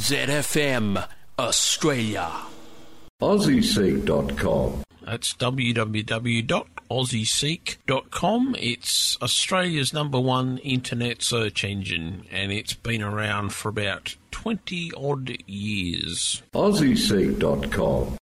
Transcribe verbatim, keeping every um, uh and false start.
Z F M Australia. Aussie Seek dot com. That's w w w dot aussie seek dot com. It's Australia's number one internet search engine, and it's been around for about twenty odd years. Aussie Seek dot com.